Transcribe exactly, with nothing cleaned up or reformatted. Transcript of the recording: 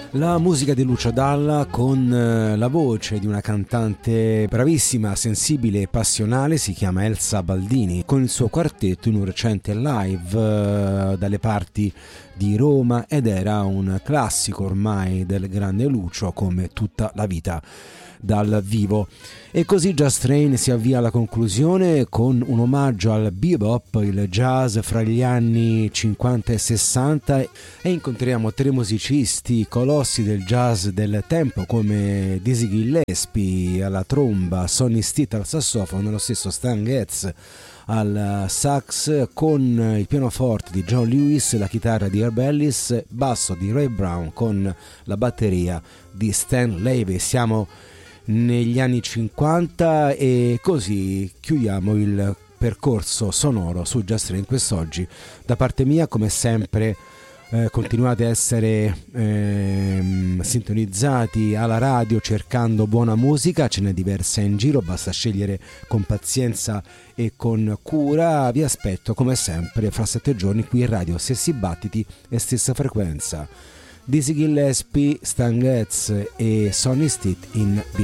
La musica di Lucio Dalla con la voce di una cantante bravissima, sensibile e passionale, si chiama Elsa Baldini, con il suo quartetto in un recente live uh, dalle parti di Roma, ed era un classico ormai del grande Lucio, come tutta la vita dal vivo. E così Just Train si avvia alla conclusione con un omaggio al bebop, il jazz fra gli anni cinquanta e sessanta, e incontriamo tre musicisti colossi del jazz del tempo come Dizzy Gillespie alla tromba, Sonny Stitt al sassofono, lo stesso Stan Getz al sax, con il pianoforte di John Lewis, la chitarra di Herb Ellis, basso di Ray Brown con la batteria di Stan Levy. Siamo negli anni cinquanta e così chiudiamo il percorso sonoro su Just Train quest'oggi. Da parte mia, come sempre, eh, continuate a essere eh, sintonizzati alla radio cercando buona musica, ce n'è diversa in giro, basta scegliere con pazienza e con cura. Vi aspetto come sempre fra sette giorni qui in radio, stessi battiti e stessa frequenza. Dizzy Gillespie, Stan Getz e Sonny Stitt in